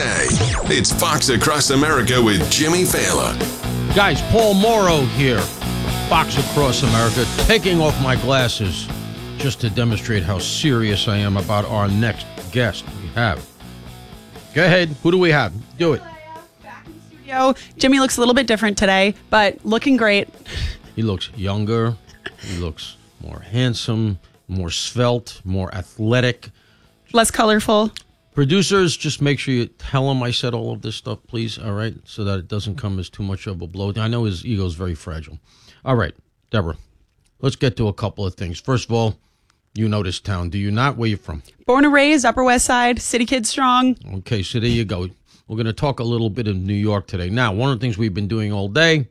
today. It's Fox Across America with Jimmy Failla. Guys, Paul Morrow here. Fox Across America, taking off my glasses just to demonstrate how serious I am about our next guest we have. Go ahead. Who do we have? Do it. Back in the studio. Jimmy looks a little bit different today, but looking great. He looks younger. He looks more handsome, more svelte, more athletic. Less colorful. Producers, just make sure you tell him I said all of this stuff, please, all right? So that it doesn't come as too much of a blow. I know his ego is very fragile. All right, Deborah, let's get to a couple of things. First of all, you know this town, do you not? Where you from? Born and raised, Upper West Side, city kid strong. Okay, so there you go. We're going to talk a little bit of New York today. Now, one of the things we've been doing all day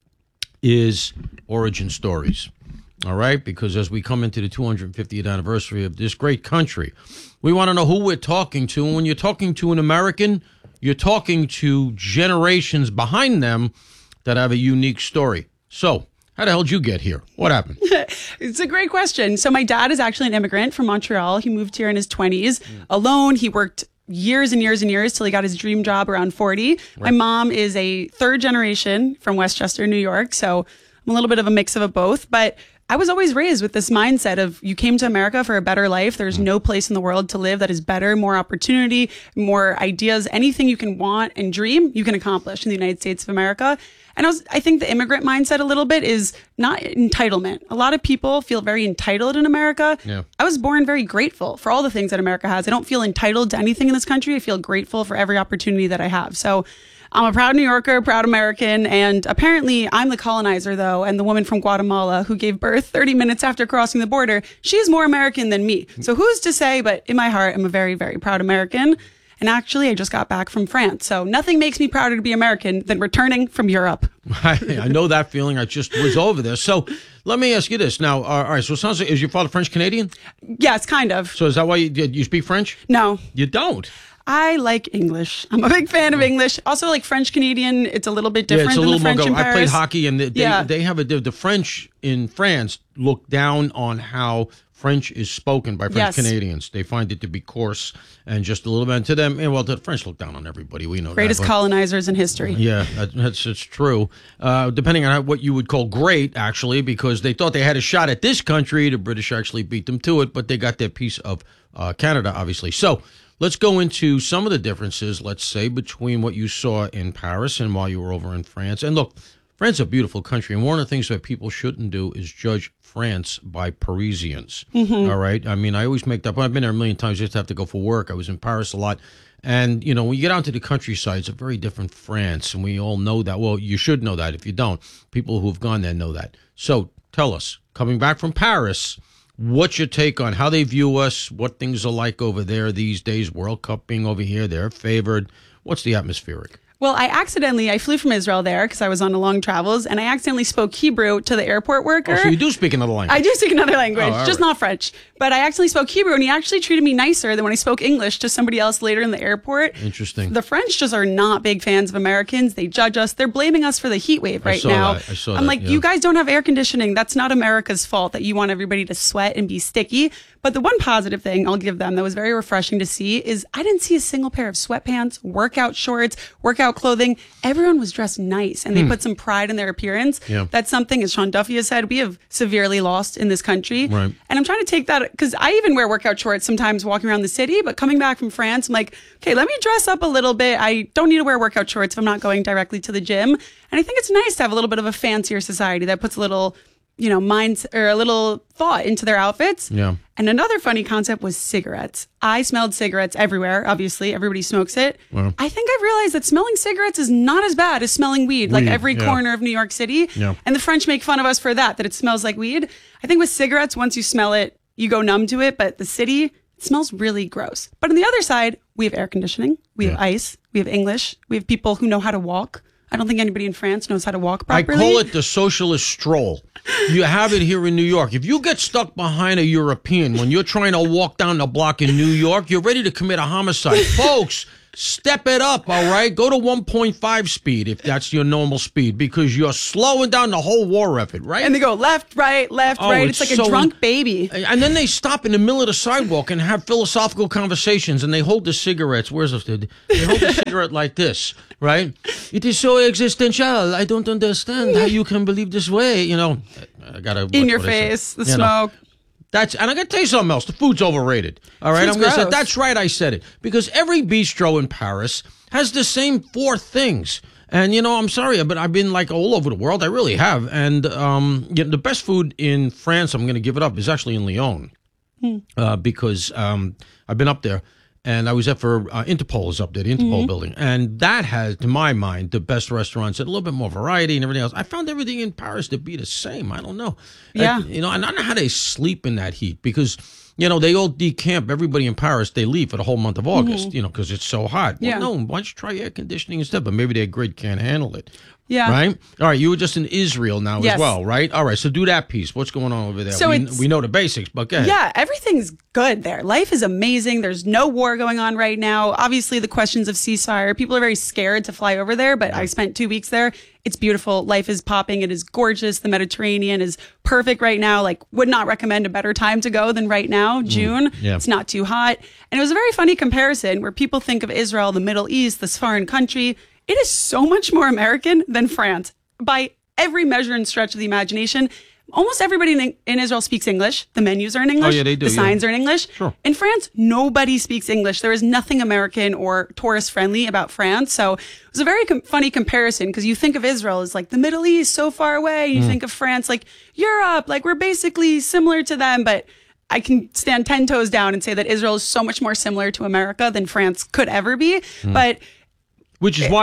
is origin stories. All right, because as we come into the 250th anniversary of this great country, we want to know who we're talking to. And when you're talking to an American, you're talking to generations behind them that have a unique story. So, how the hell did you get here? What happened? It's a great question. So my dad is actually an immigrant from Montreal. He moved here in his 20s alone. He worked years and years and years till he got his dream job around 40. Right. My mom is a third generation from Westchester, New York. So I'm a little bit of a mix of both. But I was always raised with this mindset of you came to America for a better life. There's no place in the world to live that is better, more opportunity, more ideas. Anything you can want and dream, you can accomplish in the United States of America. And I think the immigrant mindset a little bit is not entitlement. A lot of people feel very entitled in America. Yeah. I was born very grateful for all the things that America has. I don't feel entitled to anything in this country. I feel grateful for every opportunity that I have. So I'm a proud New Yorker, proud American, and apparently I'm the colonizer, though, and the woman from Guatemala who gave birth 30 minutes after crossing the border, she's more American than me. So who's to say, but in my heart, I'm a very, very proud American. And actually, I just got back from France. So nothing makes me prouder to be American than returning from Europe. I know that feeling. I just was over there. So let me ask you this. Now, all right, so it sounds like, is your father French-Canadian? Yes, kind of. So is that why you speak French? No. You don't? I like English. I'm a big fan of English. Also, like French-Canadian, it's a little bit different than the French in Paris. I played hockey, and they have the French in France look down on how French is spoken by French Canadians. They find it to be coarse and just a little bit. And to them, well, the French look down on everybody. We know greatest colonizers in history. Yeah, it's true. Depending on what you would call great, actually, because they thought they had a shot at this country. The British actually beat them to it, but they got their piece of Canada, obviously. So let's go into some of the differences, let's say, between what you saw in Paris and while you were over in France. And look, France is a beautiful country, and one of the things that people shouldn't do is judge France by Parisians. Mm-hmm. All right? I mean, I always make that point. I've been there a million times. I just have to go for work. I was in Paris a lot. And, you know, when you get out to the countryside, it's a very different France, and we all know that. Well, you should know that. If you don't, people who have gone there know that. So tell us, coming back from Paris, what's your take on how they view us, what things are like over there these days, World Cup being over here, they're favored. What's the atmospheric? Well, I flew from Israel there because I was on a long travels, and I accidentally spoke Hebrew to the airport worker. Oh, so you do speak another language? I do speak another language, just not French. But I accidentally spoke Hebrew, and he actually treated me nicer than when I spoke English to somebody else later in the airport. Interesting. The French just are not big fans of Americans. They judge us. They're blaming us for the heat wave right now. I saw that. I'm like, you guys don't have air conditioning. That's not America's fault that you want everybody to sweat and be sticky. But the one positive thing I'll give them that was very refreshing to see is I didn't see a single pair of sweatpants, workout shorts, workout clothing. Everyone was dressed nice, and they put some pride in their appearance. Yeah. That's something, as Sean Duffy has said, we have severely lost in this country. Right. And I'm trying to take that, because I even wear workout shorts sometimes walking around the city, but coming back from France, I'm like, okay, let me dress up a little bit. I don't need to wear workout shorts if I'm not going directly to the gym. And I think it's nice to have a little bit of a fancier society that puts a little, minds or a little thought into their outfits. Yeah. And another funny concept was cigarettes. I smelled cigarettes everywhere. Obviously, everybody smokes it. Well, I think I've realized that smelling cigarettes is not as bad as smelling weed, like every corner of New York City. Yeah. And the French make fun of us for that it smells like weed. I think with cigarettes, once you smell it, you go numb to it. But the city, it smells really gross. But on the other side, we have air conditioning. We have ice. We have English. We have people who know how to walk. I don't think anybody in France knows how to walk properly. I call it the socialist stroll. You have it here in New York. If you get stuck behind a European when you're trying to walk down the block in New York, you're ready to commit a homicide. Folks, step it up, all right? Go to 1.5 speed if that's your normal speed, because you're slowing down the whole war effort, right? And they go left, right, left, right. It's like a drunk baby. And then they stop in the middle of the sidewalk and have philosophical conversations, and they hold the cigarettes. Where's this? They hold the cigarette like this, right? It is so existential. I don't understand how you can believe this way. You know, I gotta in your face, the smoke. And I gotta tell you something else. The food's overrated. All right, I'm gonna say that's right. I said it because every bistro in Paris has the same 4 things. And I'm sorry, but I've been like all over the world. I really have. And the best food in France, I'm gonna give it up, is actually in Lyon, because I've been up there. And I was there for Interpol is up there, the Interpol building. And that has, to my mind, the best restaurants and a little bit more variety and everything else. I found everything in Paris to be the same. I don't know. Yeah. And I don't know how they sleep in that heat because, they all decamp. Everybody in Paris, they leave for the whole month of August, because it's so hot. Yeah. Well, no, why don't you try air conditioning instead? But maybe their grid can't handle it. Yeah. Right? All right, you were just in Israel now Yes. as well, right? All right, so do that piece. What's going on over there? So we know the basics, but go ahead. Yeah, everything's good there. Life is amazing. There's no war going on right now. Obviously, the questions of ceasefire, people are very scared to fly over there, but I spent 2 weeks there. It's beautiful. Life is popping. It is gorgeous. The Mediterranean is perfect right now. Like, would not recommend a better time to go than right now, June. Yeah. It's not too hot. And it was a very funny comparison where people think of Israel, the Middle East, this foreign country. It is so much more American than France by every measure and stretch of the imagination. Almost everybody in Israel speaks English. The menus are in English. Oh, yeah, they do. The signs are in English. Sure. In France, nobody speaks English. There is nothing American or tourist friendly about France. So it was a very funny comparison because you think of Israel as like the Middle East, so far away. You think of France like Europe, like we're basically similar to them. But I can stand 10 toes down and say that Israel is so much more similar to America than France could ever be. But Which is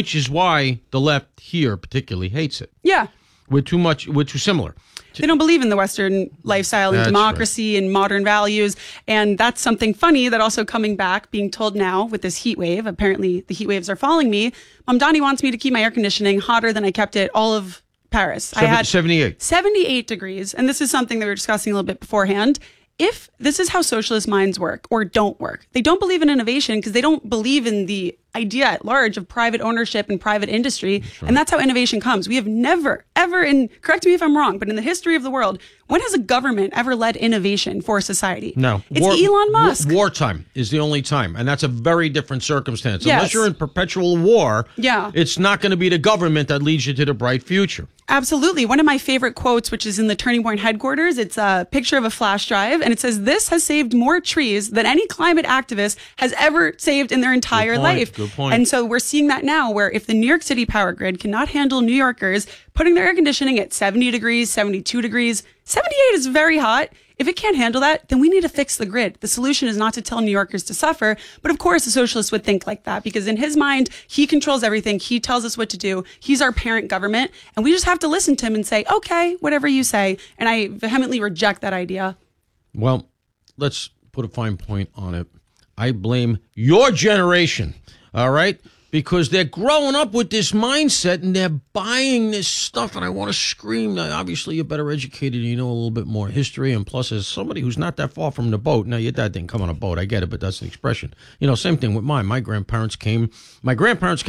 why the left here particularly hates it. yeah. We're too similar. They don't believe in the Western lifestyle and That's democracy and modern values. And that's something funny that also coming back, being told now with this heat wave, apparently the heat waves are following me. Mamdani wants me to keep my air conditioning hotter than I kept it all of Paris. I had 78. 78 degrees. And this is something that we were discussing a little bit beforehand. If this is how socialist minds work or don't work, they don't believe in innovation because they don't believe in the idea at large of private ownership and private industry. And that's how innovation comes. We have never, ever correct me if I'm wrong, but in the history of the world, when has a government ever led innovation for society? No. It's Elon Musk. Wartime is the only time. And that's a very different circumstance. Yes. Unless you're in perpetual war, Yeah. it's not going to be the government that leads you to the bright future. Absolutely. One of my favorite quotes, which is in the Turning Point headquarters, it's a picture of a flash drive, and it says, "This has saved more trees than any climate activist has ever saved in their entire life." Good point. And so we're seeing that now, where if the New York City power grid cannot handle New Yorkers putting their air conditioning at 70 degrees, 72 degrees, 78 is very hot. If it can't handle that, then we need to fix the grid. The solution is not to tell New Yorkers to suffer. But of course, a socialist would think like that because in his mind, he controls everything. He tells us what to do. He's our parent government. And we just have to listen to him and say, okay, whatever you say. And I vehemently reject that idea. Well, let's put a fine point on it. I blame your generation, all right? Because they're growing up with this mindset and they're buying this stuff. And I want to scream. Now, obviously, you're better educated. You know a little bit more history. And plus, as somebody who's not that far from the boat. Now, your dad didn't come on a boat. I get it, but that's an expression. Same thing with mine. My grandparents came. My grandfather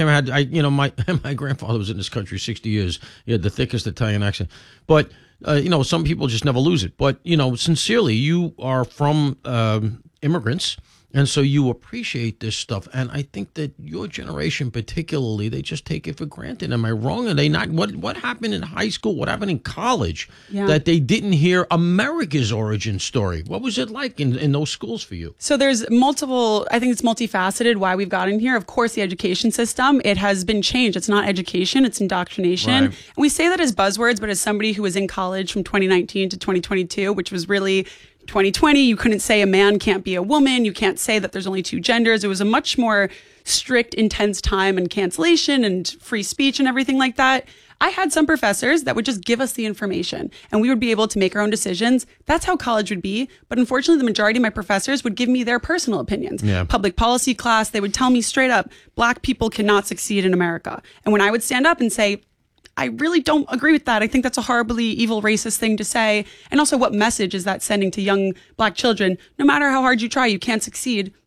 was in this country 60 years. He had the thickest Italian accent. But, some people just never lose it. But, sincerely, you are from immigrants. And so you appreciate this stuff. And I think that your generation particularly, they just take it for granted. Am I wrong? Are they not? What happened in high school? What happened in college that they didn't hear America's origin story? What was it like in those schools for you? So there's multiple, I think it's multifaceted why we've gotten here. Of course, the education system, it has been changed. It's not education, it's indoctrination. Right. And we say that as buzzwords, but as somebody who was in college from 2019 to 2022, which was really 2020, you couldn't say a man can't be a woman. You can't say that there's only two genders. It was a much more strict, intense time and cancellation and free speech and everything like that. I had some professors that would just give us the information and we would be able to make our own decisions. That's how college would be. But unfortunately, the majority of my professors would give me their personal opinions. Yeah. Public policy class, they would tell me straight up, Black people cannot succeed in America. And when I would stand up and say, I really don't agree with that. I think that's a horribly evil, racist thing to say. And also, what message is that sending to young Black children? No matter how hard you try, you can't succeed.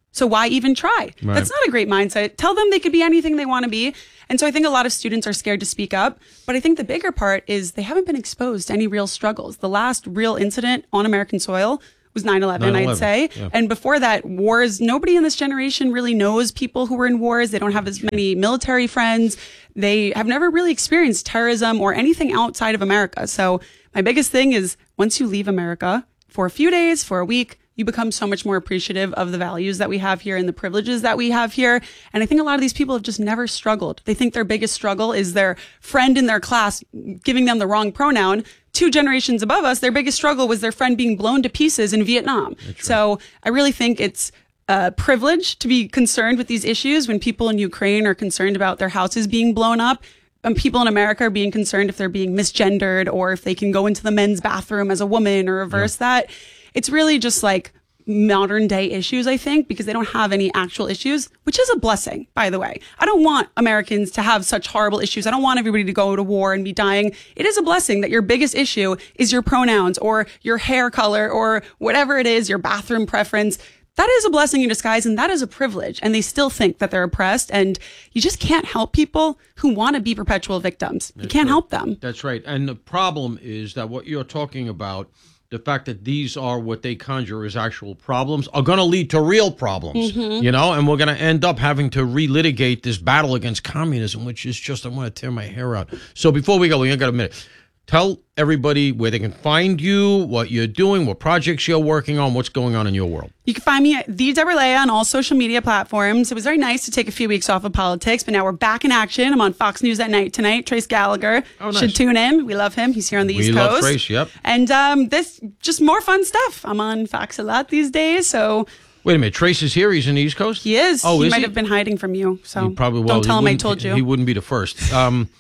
So why even try? Right. That's not a great mindset. Tell them they could be anything they want to be. And so I think a lot of students are scared to speak up. But I think the bigger part is they haven't been exposed to any real struggles. The last real incident on American soil was 9/11, I'd say. Yeah. And before that, wars, nobody in this generation really knows people who were in wars. They don't have as many military friends. They have never really experienced terrorism or anything outside of America. So my biggest thing is once you leave America for a few days, for a week, you become so much more appreciative of the values that we have here and the privileges that we have here. And I think a lot of these people have just never struggled. They think their biggest struggle is their friend in their class giving them the wrong pronoun. 2 generations above us, their biggest struggle was their friend being blown to pieces in Vietnam. So I really think it's a privilege to be concerned with these issues when people in Ukraine are concerned about their houses being blown up. And people in America are being concerned if they're being misgendered or if they can go into the men's bathroom as a woman or reverse that. It's really just like modern day issues, I think, because they don't have any actual issues, which is a blessing, by the way. I don't want Americans to have such horrible issues. I don't want everybody to go to war and be dying. It is a blessing that your biggest issue is your pronouns or your hair color or whatever it is, your bathroom preference. That is a blessing in disguise, and that is a privilege. And they still think that they're oppressed, and you just can't help people who want to be perpetual victims. You can't help them. That's right. And the problem is that what you're talking about, the fact that these are what they conjure as actual problems, are going to lead to real problems, you know, and we're going to end up having to relitigate this battle against communism, which is just, I want to tear my hair out. So before we go, we only got a minute. Tell everybody where they can find you, what you're doing, what projects you're working on, what's going on in your world. You can find me at The Deborah Leah on all social media platforms. It was very nice to take a few weeks off of politics, but now we're back in action. I'm on Fox News at Night tonight. Trace Gallagher should tune in. We love him. He's here on the East Coast. We love Trace, yep. And this, just more fun stuff. I'm on Fox a lot these days, so... Wait a minute, Trace is here. He's in the East Coast? He is. Oh, he is might he? have been hiding from you, so He probably, don't tell him I told you. He wouldn't be the first.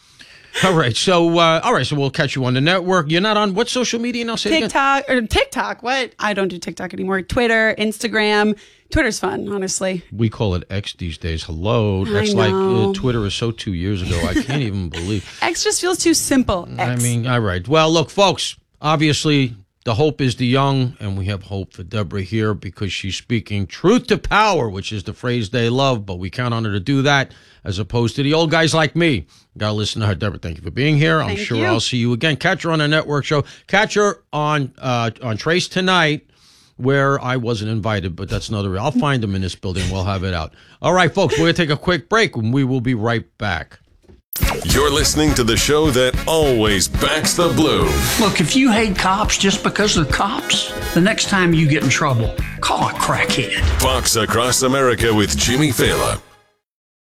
All right, so we'll catch you on the network. You're not on what social media now? Say TikTok. What? I don't do TikTok anymore. Twitter, Instagram. Twitter's fun, honestly. We call it X these days. Hello. That's like Twitter is so 2 years ago. I can't even believe. X just feels too simple. X. I mean, all right. Well, look, folks, obviously the hope is the young, and we have hope for Deborah here because she's speaking truth to power, which is the phrase they love, but we count on her to do that as opposed to the old guys like me. Got to listen to her. Deborah, thank you for being here. I'm sure I'll see you again. Catch her on a network show. Catch her on Trace Tonight, where I wasn't invited, but that's another. I'll find them in this building. We'll have it out. All right, folks, we're going to take a quick break, and we will be right back. You're listening to the show that always backs the blue. Look, if you hate cops just because they're cops, the next time you get in trouble, call a crackhead. Fox Across America with Jimmy Fallon.